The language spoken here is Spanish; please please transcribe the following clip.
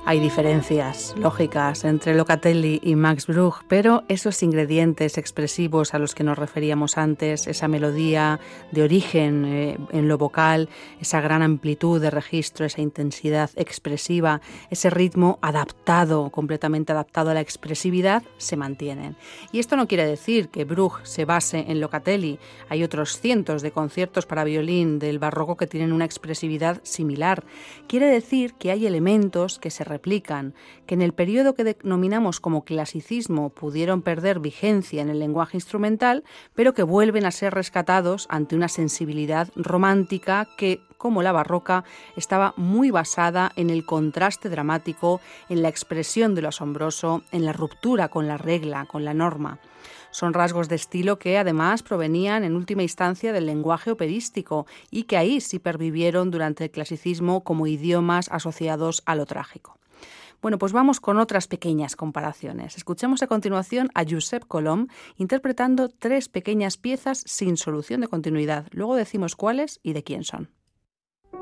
Hay diferencias lógicas entre Locatelli y Max Bruch, pero esos ingredientes expresivos a los que nos referíamos antes, esa melodía de origen en lo vocal, esa gran amplitud de registro, esa intensidad expresiva, ese ritmo adaptado, completamente adaptado a la expresividad, se mantienen. Y esto no quiere decir que Bruch se base en Locatelli. Hay otros cientos de conciertos para violín del barroco que tienen una expresividad similar. Quiere decir que hay elementos que se replican, que en el periodo que denominamos como clasicismo pudieron perder vigencia en el lenguaje instrumental, pero que vuelven a ser rescatados ante una sensibilidad romántica que, como la barroca, estaba muy basada en el contraste dramático, en la expresión de lo asombroso, en la ruptura con la regla, con la norma. Son rasgos de estilo que además provenían en última instancia del lenguaje operístico y que ahí sí pervivieron durante el clasicismo como idiomas asociados a lo trágico. Bueno, pues vamos con otras pequeñas comparaciones. Escuchemos a continuación a Josep Colom interpretando 3 pequeñas piezas sin solución de continuidad. Luego decimos cuáles y de quién son.